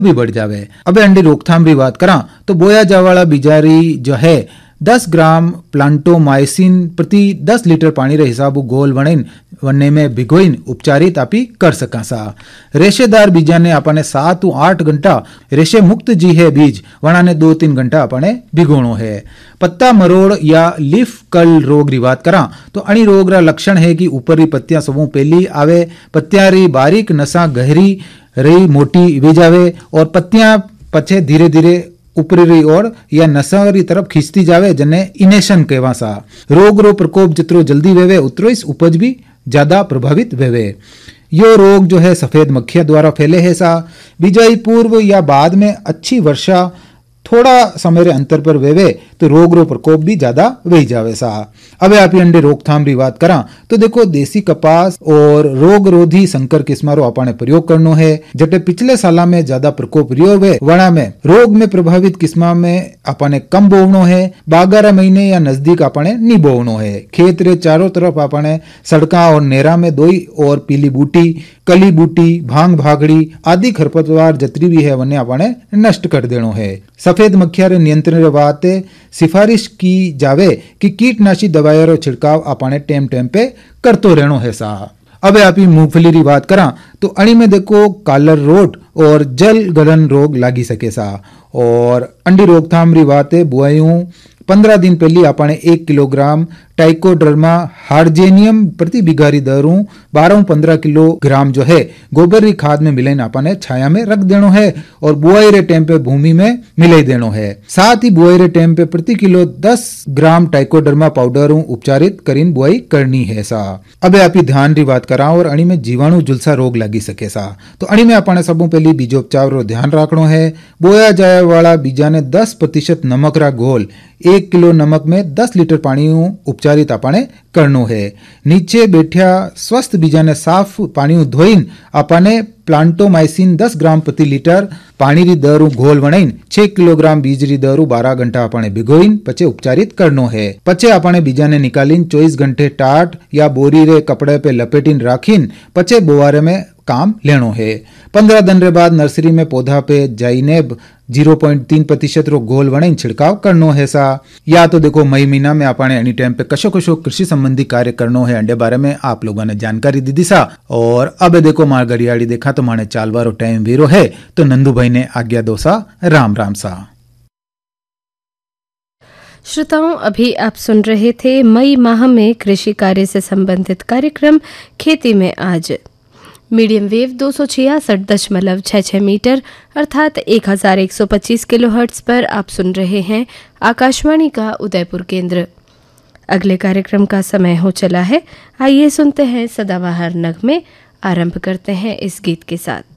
भी बढ़ जावे। अब अंडी रोकथाम की बात करा तो बोया जावाला बिजारी जो है 10 ग्राम प्लांटोमाइसिन प्रति 10 लीटर पानी रे हिसाब गोल वने में भिगोइन उपचारित आपी कर सका सा। रेशेदार बीजा ने अपने 7 to 8 घंटा रेशे मुक्त जी है बीज वना ने 2-3 घंटा अपने भिगोणो है। पत्ता मरोड़ या लीफ कर्ल रोग री बात करा तो अणी रोग रा लक्षण है कि ऊपर री पत्तियां सबू पहली आवे, पत्तियां री बारीक नसा गहरी रही मोटी वे जावे और पत्तियां पछे धीरे धीरे ऊपरी ओर या नसा री तरफ खींचती जावे जने इनेशन कहवा सा। रोग रो प्रकोप जितरो जल्दी वेवे उतरो इस उपज भी ज्यादा प्रभावित वेवे। यो रोग जो है सफेद मक्खियां द्वारा फैले है सा। बिजाई पूर्व या बाद में अच्छी वर्षा थोड़ा समय रे अंतर पर वेवे तो रोग रो प्रकोप भी ज्यादा वही जावे सा। अब आप अंडे रोकथाम री बात करा तो देखो देसी कपास और रोग रोधी संकर किस्मा रो अपने प्रयोग करनो है। जटे पिछले साला में ज्यादा प्रकोप रियो वे वणा में रोग में प्रभावित किस्मा में अपने कम बोवनो है। 12 महीने या नजदीक अपने नी बोवनो है। खेत रे चारों तरफ अपने सड़का और नेरा में दोई और पीली बूटी, कली बूटी, भांग भागड़ी आदि खरपतवार जतरी भी है वने अपने नष्ट कर देनो है। सफेद मक्खिया रे नियंत्रण वास्ते सिफारिश की जावे कि कीटनाशी दवाइयों रो छिड़काव अपने टेम टेम पे करतो रहनो है सा। अब आप मूंगफली री बात करा तो अणी में देखो कालर रोट और जल गलन रोग लागी सके सा। और अंडी रोकथाम री बात है बुआईऊ 15 दिन पहले अपने 1 किलोग्राम टाइकोडर्मा हार्जेनियम प्रति बिगारी दरू 12-15 किलोग्राम जो है गोबर री खाद में मिलाइन अपने छाया में रख देनो है और बुआई रे टाइम पे भूमि में मिलाई देनो है। साथ ही बुआई रे टाइम पे प्रति किलो 10 ग्राम टाइकोडर्मा पाउडर उपचारित करीन बुआई करनी है सा। अब आप ध्यान री बात करा और अणी में जीवाणु जुलसा रोग लगी सके सा तो अणी में अपने सबू पहली बीजोपचार रो ध्यान रखनो है। बोया जाए वाला बीजा ने 10% नमक रा घोल 1 किलो नमक में 10 लीटर पानी उपचारित अपने करनो है। नीचे बैठा स्वस्थ बीजा ने साफ पानी धोइन अपने प्लांटोमाइसिन 10 ग्राम प्रति लीटर पानी री दरू घोल वणाइन 6 किलोग्राम बीज री दरू 12 घंटा अपने भिगोइन पचे उपचारित करनो है। पचे अपने बीजा ने निकालीन 24 घंटे टाट या बोरी रे कपड़े पे लपेटीन राखीन पचे बोवारे में काम लेनो है। 15 दिन रे बाद नर्सरी में पौधा पे जाइनेब 0.3% रो घोल वणाइन छिड़काव करनो है सा। या तो देखो मई महीना में अपने एनी टाइम पे कशो कशो कृषि संबंधी कार्य करनो है अंडे बारे में आप लोगों ने जानकारी दी सा। और अब देखो मार घड़ियाड़ी देखा तो माने चालवारो टाइम वीरो है तो नंदू भाई ने आज्ञा दो सा। राम राम सा। श्रोताओं, अभी आप सुन रहे थे मई माह में कृषि कार्य से संबंधित कार्यक्रम खेती में आज। मीडियम वेव 266.66 मीटर अर्थात 1125 किलोहर्ट्ज पर आप सुन रहे हैं आकाशवाणी का उदयपुर केंद्र। अगले कार्यक्रम का समय हो चला है। आइए सुनते हैं सदाबहार नगमे। आरंभ करते हैं इस गीत के साथ।